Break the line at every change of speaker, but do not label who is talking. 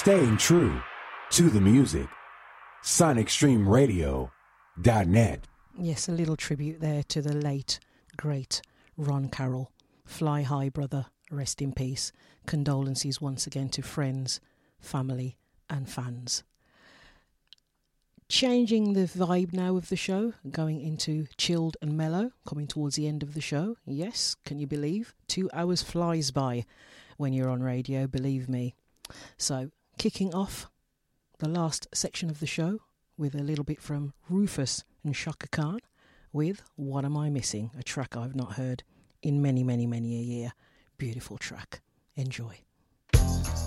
staying true to the music. SonicStreamRadio.net.
Yes, a little tribute there to the late, great Ron Carroll. Fly high, brother. Rest in peace. Condolences once again to friends, family and fans. Changing the vibe now of the show, going into chilled and mellow, coming towards the end of the show. Yes, can you believe? 2 hours flies by when you're on radio, believe me. So, kicking off the last section of the show with a little bit from Rufus and Shaka Khan with What Am I Missing? A track I've not heard in many, many, many a year. Beautiful track. Enjoy.